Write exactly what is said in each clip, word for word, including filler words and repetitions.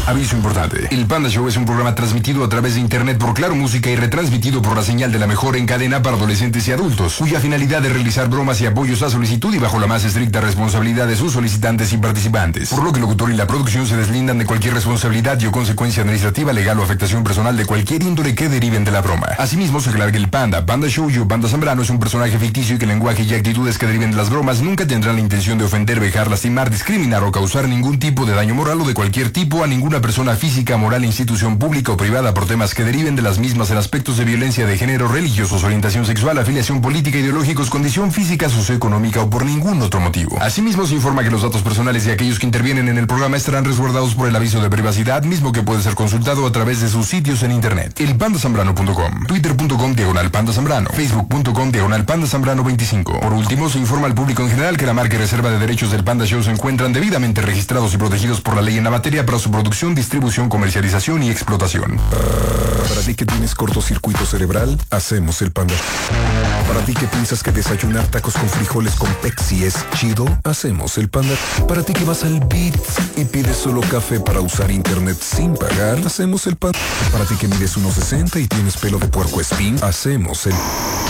Aviso importante. El Panda Show es un programa transmitido a través de internet por Claro Música y retransmitido por la señal de la mejor en cadena para adolescentes y adultos, cuya finalidad es realizar bromas y apoyos a solicitud y bajo la más estricta responsabilidad de sus solicitantes y participantes. Por lo que el locutor y la producción se deslindan de cualquier responsabilidad y o consecuencia administrativa, legal o afectación personal de cualquier índole que deriven de la broma. Asimismo, se aclara que el Panda, Panda Show y o Panda Zambrano es un personaje ficticio y que el lenguaje y actitudes que deriven de las bromas nunca tendrán la intención de ofender, vejar, lastimar, discriminar o causar ningún tipo de daño moral o de cualquier tipo a ninguna persona física, moral, institución pública o privada por temas que deriven de las mismas en aspectos de violencia de género, religiosos, orientación sexual, afiliación política, ideológicos, condición física, socioeconómica o por ningún otro motivo. Asimismo, se informa que los datos personales de aquellos que intervienen en el programa estarán resguardados por el aviso de privacidad, mismo que puede ser consultado a través de sus sitios en internet. el panda zambrano punto com, twitter punto com diagonal panda zambrano, facebook punto com diagonal panda zambrano veinticinco. Por último, se informa al público en general que la marca y reserva de derechos del Panda Show se encuentran debidamente registrados y protegidos por la ley en la materia para su producción, distribución, comercialización y explotación. Para ti que tienes cortocircuito cerebral, hacemos el Panda. Para ti que piensas que desayunar tacos con frijoles con Pepsi es chido, hacemos el Panda. Para ti que vas al Beats y pides solo café para usar internet sin pagar, hacemos el Panda. Para ti que mides uno sesenta y tienes pelo de puerco espín, hacemos el...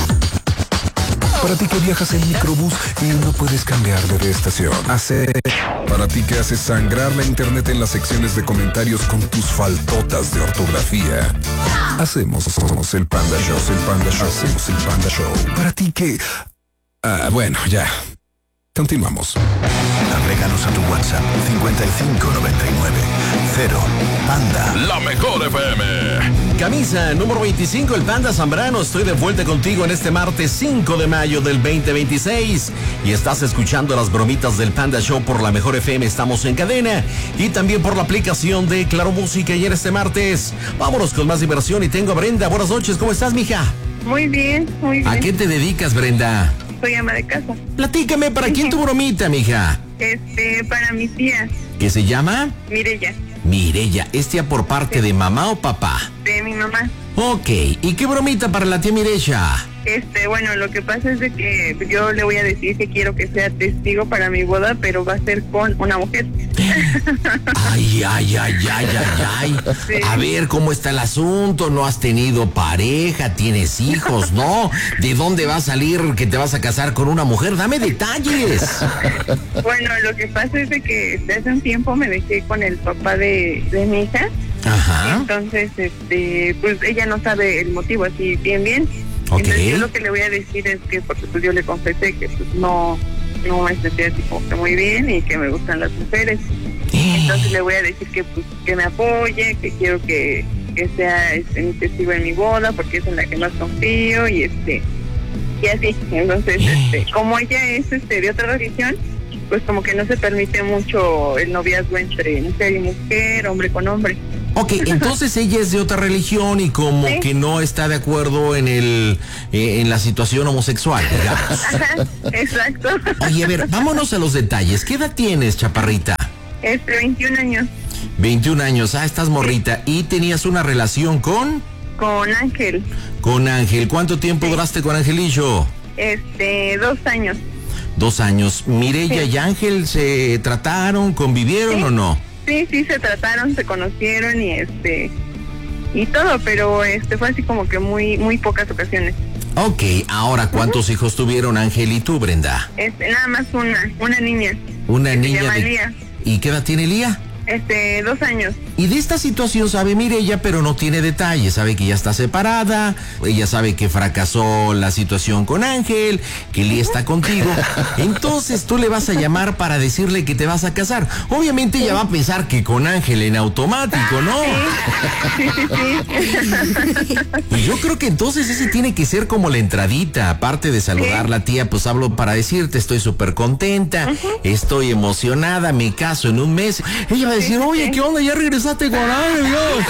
Para ti que viajas en microbús y no puedes cambiar de estación, hace... Para ti que haces sangrar la internet en las secciones de comentarios con tus faltotas de ortografía, hacemos el Panda Show, el Panda Show, hacemos el Panda Show. Para ti que... Ah, bueno, ya. Continuamos. Agréganos a tu WhatsApp cincuenta y cinco noventa y nueve cero Panda. La mejor F M. Camisa número veinticinco, el Panda Zambrano. Estoy de vuelta contigo en este martes cinco de mayo del veinte veintiséis. Y estás escuchando las bromitas del Panda Show por la mejor F M. Estamos en cadena y también por la aplicación de Claro Música. Y en este martes, vámonos con más diversión. Y tengo a Brenda. Buenas noches, ¿cómo estás, mija? Muy bien, muy bien. ¿A qué te dedicas, Brenda? Soy ama de casa. Platícame, ¿para quién tu bromita, mija? Este, para mi tía. ¿Qué se llama? Mireya. Mireya, ¿es tía por parte sí. de mamá o papá? De mi mamá. Ok, ¿y qué bromita para la tía Mireya? Este, bueno, lo que pasa es de que yo le voy a decir que quiero que sea testigo para mi boda, pero va a ser con una mujer. Ay, ay, ay, ay, ay, ay. Sí. A ver, ¿cómo está el asunto? ¿No has tenido pareja? ¿Tienes hijos? ¿No? ¿De dónde va a salir que te vas a casar con una mujer? Dame detalles. Bueno, lo que pasa es de que desde hace un tiempo me dejé con el papá de, de mi hija. Ajá. Entonces, este, pues ella no sabe el motivo así bien bien. Okay. Entonces yo lo que le voy a decir es que, porque pues yo le confesé que pues no, no me sentía así como que muy bien y que me gustan las mujeres. Entonces le voy a decir que pues que me apoye, que quiero que, que sea este, mi testigo en mi boda, porque es en la que más confío y este, y así. Entonces, este, como ella es este de otra religión, pues como que no se permite mucho el noviazgo entre mujer y mujer, hombre con hombre. Ok, entonces ella es de otra religión y como ¿sí? que no está de acuerdo en el eh, en la situación homosexual, digamos. Ajá, exacto. Oye, a ver, vámonos a los detalles. ¿Qué edad tienes, chaparrita? Este, veintiún años. veintiún años, ah, estás morrita. ¿Y tenías una relación con? Con Ángel. Con Ángel. ¿Cuánto tiempo sí. duraste con Angelillo? Este, dos años. Dos años. ¿Mireya sí. y Ángel se trataron, convivieron sí. o no? Sí, sí, se trataron, se conocieron y este y todo, pero este fue así como que muy muy pocas ocasiones. Ok, ahora, ¿cuántos uh-huh. hijos tuvieron Ángel y tú, Brenda? Este, nada más una, una niña. Una niña. Se llama de... Lía. ¿Y qué edad tiene Lía? Este, dos años. Y de esta situación sabe Mireya, pero no tiene detalles. Sabe que ya está separada, ella sabe que fracasó la situación con Ángel, que Lía está contigo. Entonces tú le vas a llamar para decirle que te vas a casar. Obviamente ella va a pensar que con Ángel en automático, ¿no? Sí, sí, sí. Y yo creo que entonces ese tiene que ser como la entradita. Aparte de saludar la tía, pues hablo para decirte, estoy súper contenta, uh-huh. estoy emocionada, me caso en un mes. Ella va a decir, oye, ¿qué onda? Ya regresaste con Ángel,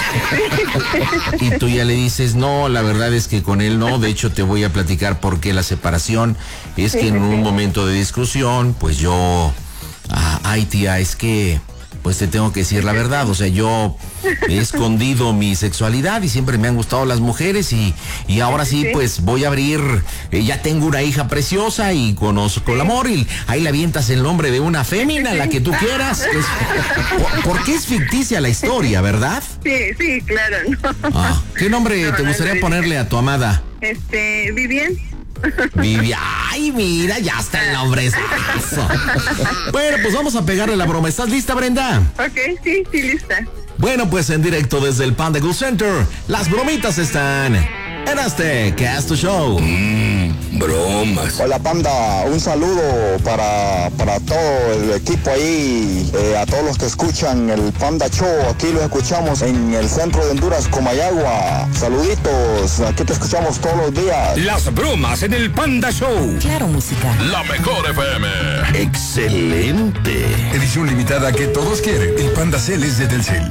Dios. Y tú ya le dices, no, la verdad es que con él no. De hecho, te voy a platicar por qué la separación. Es que en un momento de discusión, pues yo, ah, ay tía, es que pues te tengo que decir la verdad. O sea, yo he escondido mi sexualidad y siempre me han gustado las mujeres y, y ahora sí, pues voy a abrir, eh, ya tengo una hija preciosa y conozco el amor y ahí le avientas el nombre de una fémina, la que tú quieras. Es, por, porque es ficticia la historia, ¿verdad? Sí, sí, claro. No. Ah, ¿qué nombre No, te no, gustaría no, ponerle a tu amada? Este, Vivian. Vivi, ay, mira, ya está el nombre. Bueno, pues vamos a pegarle la broma. ¿Estás lista, Brenda? Ok, sí, sí, lista. Bueno, pues en directo desde el Panda Go Center, las bromitas están en este Cast Show. Mmm, bromas. Hola Panda, un saludo para, para todo el equipo ahí, eh, a todos los que escuchan el Panda Show. Aquí lo escuchamos en el centro de Honduras, Comayagua. Saluditos, aquí te escuchamos todos los días. Las bromas en el Panda Show. Claro, música. La mejor F M. Excelente. Edición limitada que todos quieren. El Panda Cel es de Telcel.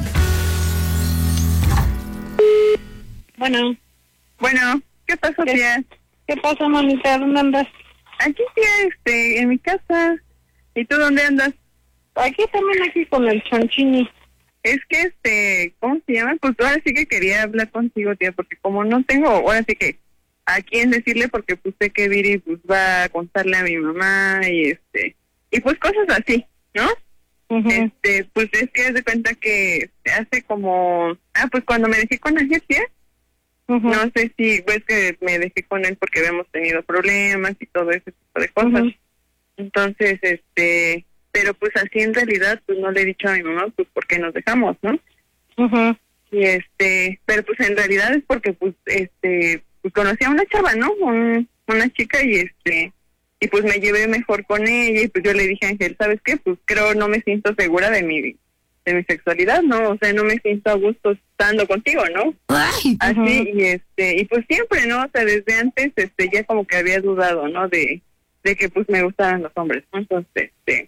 Bueno. Bueno, ¿qué pasó, ¿Qué, tía? ¿Qué pasa, mamita? ¿Dónde andas? Aquí, tía, este, en mi casa. ¿Y tú dónde andas? Aquí también, aquí con el Chonchini. Es que, este, ¿cómo se llama? Pues ahora sí que quería hablar contigo, tía, porque como no tengo, ahora sí que a quién decirle, porque pues sé que Viri pues va a contarle a mi mamá y este, y pues cosas así, ¿no? Uh-huh. Este, pues es que haz de cuenta que hace como, ah, pues cuando me dejé con Ángel, tía, uh-huh. No sé si ves que me dejé con él porque habíamos tenido problemas y todo ese tipo de cosas. Uh-huh. Entonces, este, pero pues así en realidad pues no le he dicho a mi mamá pues por qué nos dejamos, ¿no? Uh-huh. Y este, pero pues en realidad es porque pues este, pues conocí a una chava, ¿no? Un, una chica y este, y pues me llevé mejor con ella y pues yo le dije a Ángel, ¿sabes qué? Pues creo no me siento segura de mi de mi sexualidad, ¿no? O sea, no me siento a gusto estando contigo, ¿no? Ay, así, uh-huh. y este, y pues siempre, ¿no? O sea, desde antes, este, ya como que había dudado, ¿no? De, de que pues me gustaran los hombres, ¿no? Entonces, este,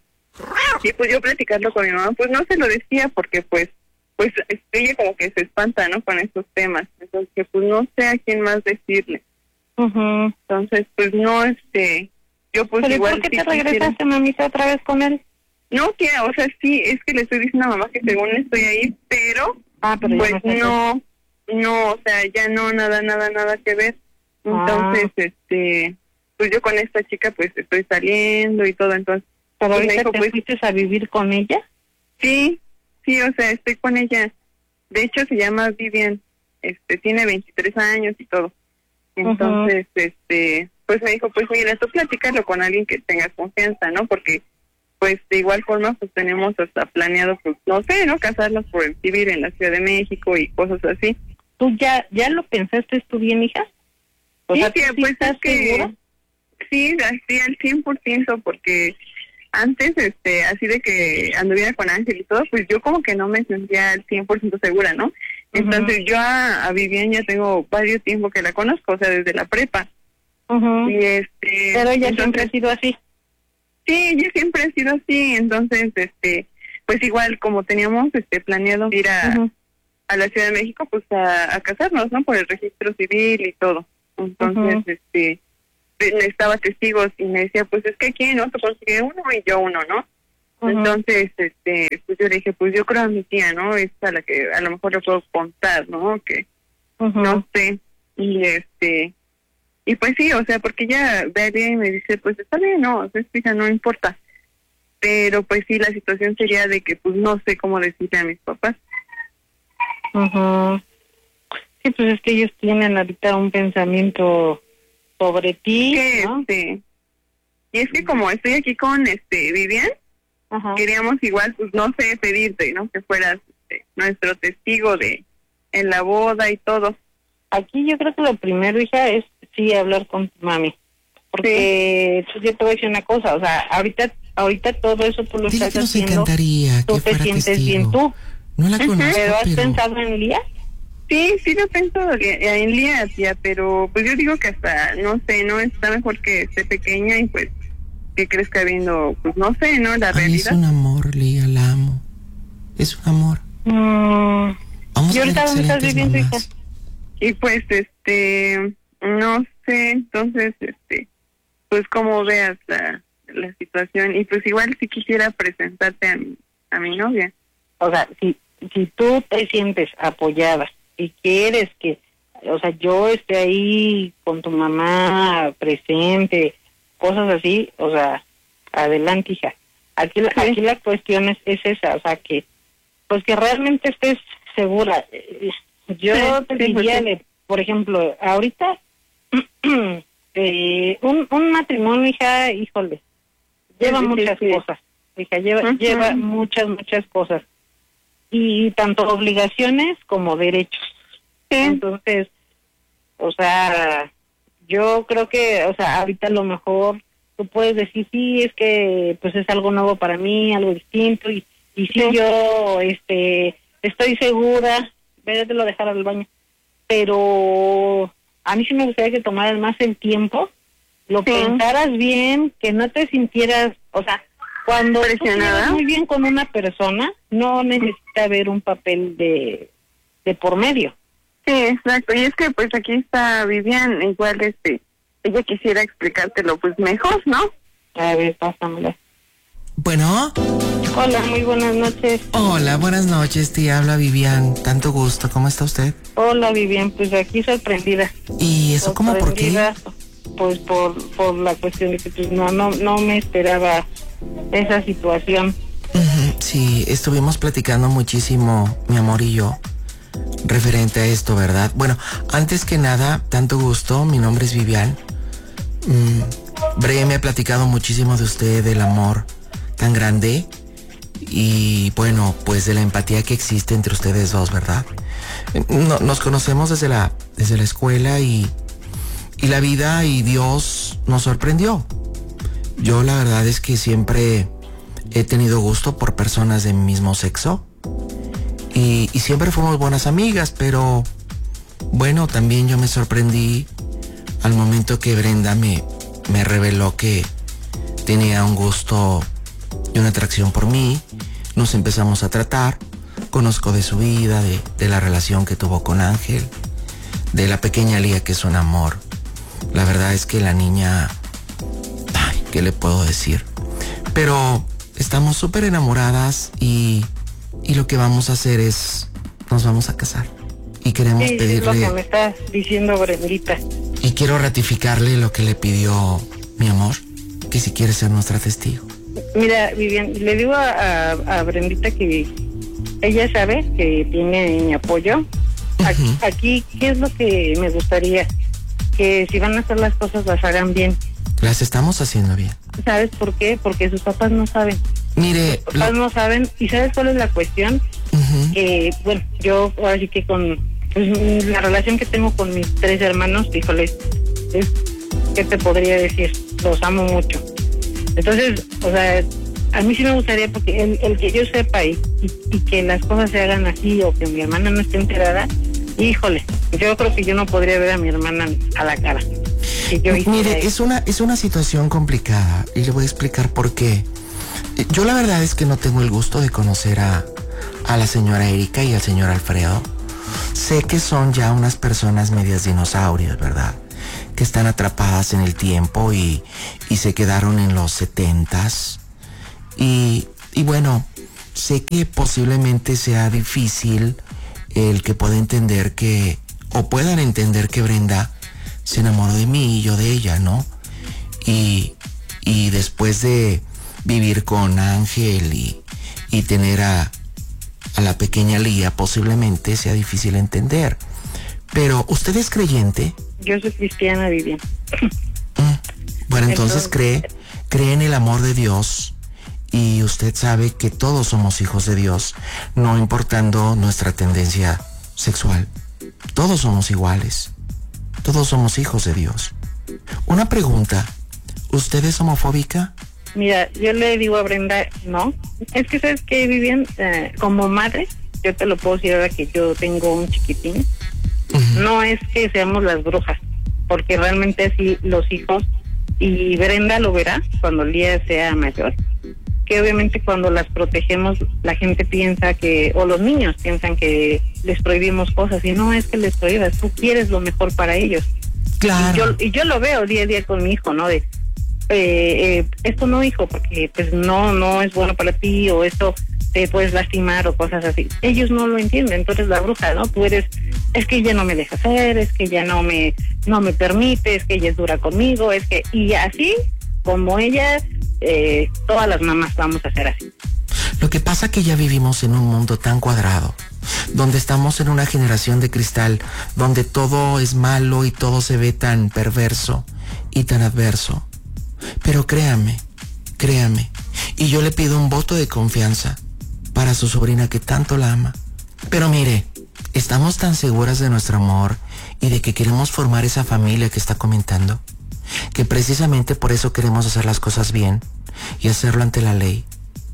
y pues yo platicando con mi mamá, pues no se lo decía porque pues, pues ella como que se espanta, ¿no? Con estos temas, entonces que pues no sé a quién más decirle. Uh-huh. Entonces, pues no, este, yo pues ¿Pero igual... ¿por qué sí te regresaste, quisiera... mamita, otra vez con él? No, tía, o sea, sí, es que le estoy diciendo a mamá que según estoy ahí, pero, ah, pero pues no, no, no, o sea, ya no, nada, nada, nada que ver. Entonces, ah. este, pues yo con esta chica, pues estoy saliendo y todo, entonces. ¿Pero pues, ahorita me dijo, te pues, fuiste a vivir con ella? Sí, sí, o sea, estoy con ella. De hecho, se llama Vivian, este, tiene veintitrés años y todo. Entonces, uh-huh. este, pues me dijo, pues mira, tú platícalo con alguien que tengas confianza, ¿no? Porque pues de igual forma pues tenemos hasta planeado pues no sé, ¿no? Casarnos por el civil en la Ciudad de México y cosas así. ¿Tú ya ya lo pensaste tú bien, hija? O sí, sea, tía, pues es que segura? Sí, así al cien por ciento, porque antes, este, así de que anduviera con Ángel y todo, pues yo como que no me sentía al cien por ciento segura, ¿no? Entonces uh-huh. yo a, a Vivian ya tengo varios tiempo que la conozco, o sea, desde la prepa. Uh-huh. Y este... Pero ella entonces, siempre ha sido así. Sí, yo siempre he sido así, entonces, este, pues igual como teníamos, este, planeado ir a, uh-huh. a la Ciudad de México, pues a, a casarnos, ¿no? Por el registro civil y todo. Entonces, uh-huh. este, necesitaba testigos y me decía, pues es que aquí, ¿no? Tú consigues uno y yo uno, ¿no? Uh-huh. Entonces, este, pues yo le dije, pues yo creo a mi tía, ¿no? Es a la que a lo mejor le puedo contar, ¿no? Que, uh-huh. no sé, y este... Y pues sí, o sea, porque ella ve bien y me dice, pues está bien, no, o sea, fija, no importa. Pero pues sí, la situación sería de que pues no sé cómo decirle a mis papás. Uh-huh. Sí, pues es que ellos tienen ahorita un pensamiento sobre ti, que, ¿no? Este, y es que como estoy aquí con este Vivian, uh-huh. queríamos igual, pues no sé, pedirte, ¿no? Que fueras este, nuestro testigo de en la boda y todo. Aquí yo creo que lo primero, hija, es sí hablar con tu mami, porque sí. Yo te voy a decir una cosa, o sea, ahorita ahorita todo eso tú lo Dile estás que nos haciendo, encantaría tú que te sientes testigo. Bien tú. No la conozco, ¿Pero has pero... pensado en Lía? Sí, sí lo he pensado en Lía, tía, pero pues yo digo que hasta, no sé, no está mejor que esté pequeña y pues que crezca viendo, pues no sé, ¿no? La Ay, realidad. Es un amor, Lía, la amo. Es un amor. Mm. Vamos ¿Y ahorita dónde estás viviendo, hija? Y pues, este, no sé, entonces, este, pues como veas la, la situación. Y pues igual si quisiera presentarte a mi, a mi novia. o sea, si, si tú te sientes apoyada y quieres que, o sea, yo esté ahí con tu mamá presente, cosas así, o sea, adelante, hija. Aquí la, aquí la cuestión es, es esa, o sea, que, pues que realmente estés segura. Yo sí, te diría, sí, de, por ejemplo, ahorita, eh, un, un matrimonio, hija, híjole, lleva sí, muchas sí, cosas, hija, lleva, uh-huh. lleva muchas, muchas cosas. Y tanto obligaciones como derechos. Sí. Entonces, o sea, yo creo que, o sea, ahorita a lo mejor tú puedes decir, sí, es que pues es algo nuevo para mí, algo distinto, y, y sí, sí. yo este estoy segura, vete lo dejar al baño, pero a mí sí me gustaría que tomaras más el tiempo, lo sí. pensaras bien, que no te sintieras, o sea, cuando tú estás muy bien con una persona, no necesita haber un papel de, de por medio. Sí, exacto, y es que pues aquí está Vivian, igual este, ella quisiera explicártelo pues mejor, ¿no? A ver, pásamela. Bueno. Hola, muy buenas noches. Hola, buenas noches, tía, habla Vivian, tanto gusto, ¿cómo está usted? Hola, Vivian, pues aquí sorprendida. ¿Y eso cómo, por qué? Pues por, por la cuestión de que pues no, no, no me esperaba esa situación. Uh-huh, sí, estuvimos platicando muchísimo, mi amor y yo, referente a esto, ¿verdad? Bueno, antes que nada, tanto gusto, mi nombre es Vivian. Mm, Bre me ha platicado muchísimo de usted, del amor tan grande y bueno, pues de la empatía que existe entre ustedes dos, ¿verdad? No, nos conocemos desde la, desde la escuela y, y la vida y Dios nos sorprendió. Yo la verdad es que siempre he tenido gusto por personas de mi mismo sexo. Y, y siempre fuimos buenas amigas, pero bueno, también yo me sorprendí al momento que Brenda me, me reveló que tenía un gusto y una atracción por mí. Nos empezamos a tratar, conozco de su vida, de, de la relación que tuvo con Ángel, de la pequeña Lía, que es un amor. La verdad es que la niña, ay, ¿qué le puedo decir? Pero estamos súper enamoradas y... Y lo que vamos a hacer es, nos vamos a casar. Y queremos sí, pedirle... es lo que me está diciendo Brendita. Y quiero ratificarle lo que le pidió mi amor, que si quiere ser nuestra testigo. Mira, Vivian, le digo a, a, a Brendita que ella sabe que tiene mi apoyo. Uh-huh. Aquí, aquí, ¿qué es lo que me gustaría? Que si van a hacer las cosas, las hagan bien. Las estamos haciendo bien. ¿Sabes por qué? Porque sus papás no saben. Mire, los papás lo... no saben. ¿Y sabes cuál es la cuestión? Uh-huh. Que, bueno, yo así que con pues, la relación que tengo con mis tres hermanos, híjole, es, ¿qué te podría decir? Los amo mucho. Entonces, o sea, a mí sí me gustaría, porque el, el que yo sepa y, y, y que las cosas se hagan así, o que mi hermana no esté enterada, híjole, yo creo que yo no podría ver a mi hermana a la cara. Yo Mire, es una, es una situación complicada y le voy a explicar por qué. Yo la verdad es que no tengo el gusto de conocer a, a la señora Erika y al señor Alfredo. Sé que son ya unas personas medias dinosaurios, ¿verdad? Que están atrapadas en el tiempo y, y se quedaron en los setentas. Y, y bueno, sé que posiblemente sea difícil el que pueda entender que, o puedan entender que Brenda se enamoró de mí y yo de ella, ¿no? Y, y después de vivir con Ángel y, y tener a, a la pequeña Lía, posiblemente sea difícil entender. Pero, ¿usted es creyente? Yo soy cristiana, Vivian. Mm, bueno, entonces, entonces cree, cree en el amor de Dios y usted sabe que todos somos hijos de Dios, no importando nuestra tendencia sexual. Todos somos iguales. Todos somos hijos de Dios. Una pregunta, ¿usted es homofóbica? Mira, yo le digo a Brenda, no. Es que, ¿sabes qué, Vivian? Eh, como madre, yo te lo puedo decir ahora que yo tengo un chiquitín. Uh-huh. No es que seamos las brujas, porque realmente sí, los hijos, y Brenda lo verá cuando Lía sea mayor, que obviamente cuando las protegemos, la gente piensa que, o los niños piensan que les prohibimos cosas, y no es que les prohíbas, tú quieres lo mejor para ellos. Claro. Y yo, y yo lo veo día a día con mi hijo, ¿no? De, eh, eh, esto no, hijo, porque pues no, no es bueno para ti, o esto, te puedes lastimar o cosas así. Ellos no lo entienden, tú eres la bruja, ¿no? Tú eres, es que ella no me deja hacer, es que ella no me, no me permite, es que ella es dura conmigo, es que, y así como ella, eh, todas las mamás vamos a ser así. Lo que pasa es que ya vivimos en un mundo tan cuadrado, donde estamos en una generación de cristal, donde todo es malo y todo se ve tan perverso y tan adverso. Pero créame, créame, y yo le pido un voto de confianza para su sobrina que tanto la ama. Pero mire, estamos tan seguras de nuestro amor y de que queremos formar esa familia que está comentando, que precisamente por eso queremos hacer las cosas bien y hacerlo ante la ley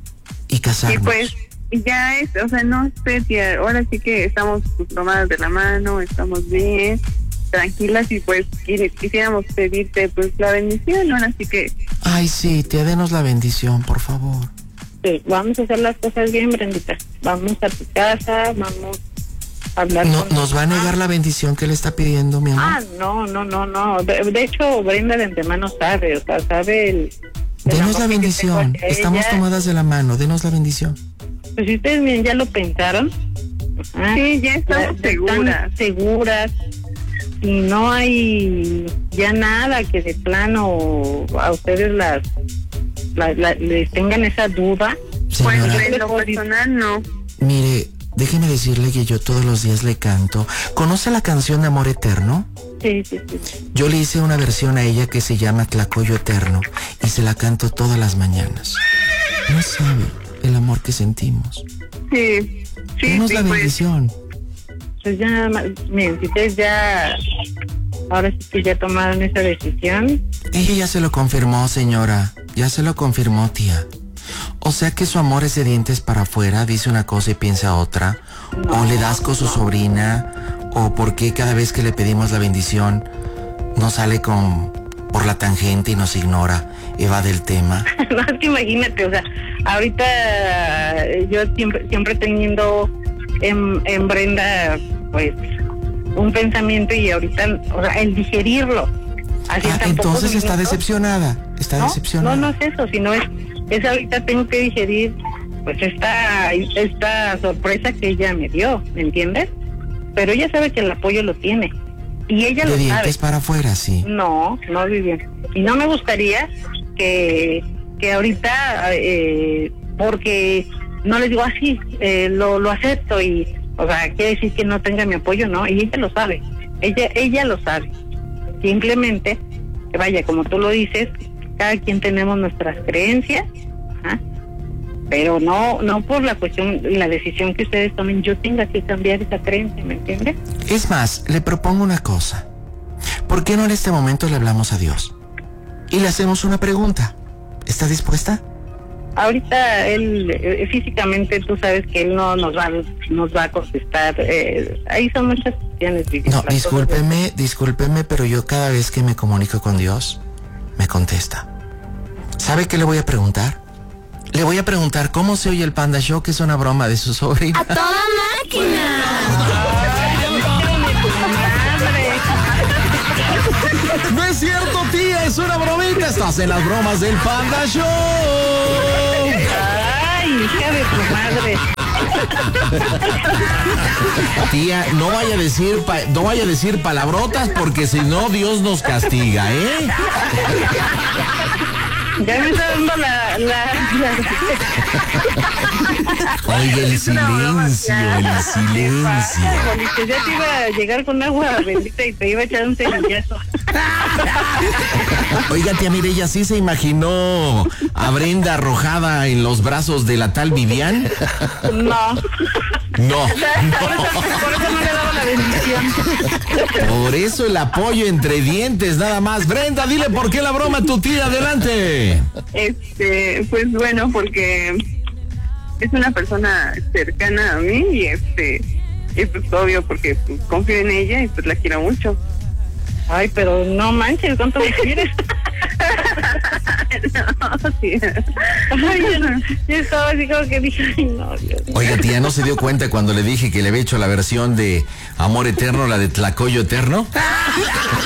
y casarnos. Y pues ya es, o sea, no sé, tía, ahora sí que estamos pues, tomadas de la mano, estamos bien, tranquilas y pues quisiéramos pedirte pues la bendición, ¿no? Así que... Ay, sí, tía, denos la bendición, por favor. Sí, vamos a hacer las cosas bien, Brendita. Vamos a tu casa, vamos a hablar no, con... ¿Nos va a negar la bendición que le está pidiendo, mi amor? Ah, no, no, no, no. De, de hecho, Brenda de antemano sabe, o sea, sabe el... el denos la amor que bendición, tengo hacia estamos ella. tomadas de la mano, denos la bendición. Pues si ustedes bien ya lo pensaron. Ah, sí, ya estamos ya, seguras. Están seguras. Y no hay ya nada que de plano a ustedes las, las, las les tengan esa duda. Señora, Pues en lo personal no. mire, déjeme decirle que yo todos los días le canto. ¿Conoce la canción de Amor Eterno? Sí, sí, sí. Yo le hice una versión a ella que se llama Tlacoyo Eterno y se la canto todas las mañanas. No sabe el amor que sentimos. Sí, sí, Denos sí, la pues, bendición. Pues ya, miren, si ustedes ya, ahora sí que ya tomaron esa decisión. Ella ya se lo confirmó, señora. Ya se lo confirmó, tía. O sea que su amor es de dientes para afuera, dice una cosa y piensa otra. No, o le das con su no. sobrina. O por qué cada vez que le pedimos la bendición no sale con por la tangente y nos ignora, evade el tema. No, es que imagínate, o sea, ahorita eh, yo siempre, siempre teniendo en, en Brenda, pues, un pensamiento y ahorita, o sea, el digerirlo. Así Ah, tan pocos entonces está minutos. decepcionada. Está No, decepcionada. no, no es eso, sino es, es ahorita tengo que digerir, pues, esta, esta sorpresa que ella me dio, ¿me entiendes? Pero ella sabe que el apoyo lo tiene. Y ella De lo sabe. dientes para afuera, sí. No, no, Vivian. Y no me gustaría que, que ahorita, eh, porque no les digo así, eh, lo, lo acepto y, o sea, quiere decir que no tenga mi apoyo, ¿no? Y ella lo sabe. Ella, ella lo sabe. Simplemente, que vaya, como tú lo dices, cada quien tenemos nuestras creencias, ¿ah? Pero no, no por la cuestión y la decisión que ustedes tomen, yo tenga que cambiar esa creencia, ¿me entiendes? Es más, le propongo una cosa. ¿Por qué no en este momento le hablamos a Dios? Y le hacemos una pregunta. ¿Está dispuesta? Ahorita él eh, físicamente tú sabes que él no nos va nos va a contestar. Eh, ahí son muchas cuestiones. Vivi, No, las discúlpeme, discúlpeme, pero yo cada vez que me comunico con Dios, me contesta. ¿Sabe qué le voy a preguntar? Le voy a preguntar cómo se oye el Panda Show, que es una broma de su sobrina. ¡A toda máquina! No es cierto, tía, es una bromita. Estás en las bromas del Panda Show. Ay, hija de tu madre. Tía, no vaya a decir pa- no vaya a decir palabrotas porque si no Dios nos castiga, ¿eh? Ya me está dando la... la, la... Oye, el silencio, el silencio. Porque ya te iba a llegar con agua bendita y te iba a echar un cerillazo. Oiga, tía Mireya, ¿sí se imaginó a Brenda arrojada en los brazos de la tal Vivian? No. No, Por eso, por eso no le daba la bendición. por eso el apoyo entre dientes, nada más. Brenda, dile por qué la broma a tu tía, adelante. Este, pues bueno, porque es una persona cercana a mí y este, y pues obvio porque pues, confío en ella y pues la quiero mucho. Ay, pero no manches, ¿cuánto me quieres? No, sí. Ay, yo, no, yo estaba así como que dije, ay, no, Dios mío. Oiga, tía, ¿no se dio cuenta cuando le dije que le había hecho la versión de Amor Eterno, la de Tlacoyo Eterno?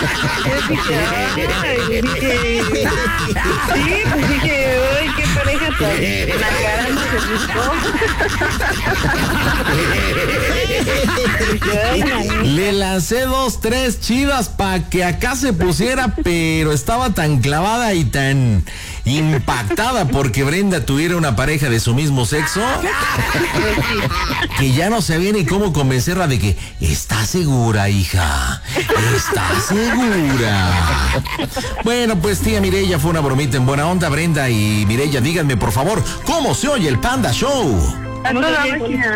Yo dije, ay, dije, sí, pues dije, ay, qué pareja Nacarando se buscó. Le lancé dos, tres chidas para que acá se pusiera, pero estaba tan clavada y tan impactada porque Brenda tuviera una pareja de su mismo sexo que ya no sabía ni cómo convencerla de que está segura, hija, está segura. Bueno, pues tía Mireya, fue una bromita en buena onda. Brenda y Mireya, díganme por favor, ¿cómo se oye el Panda Show? A toda máquina.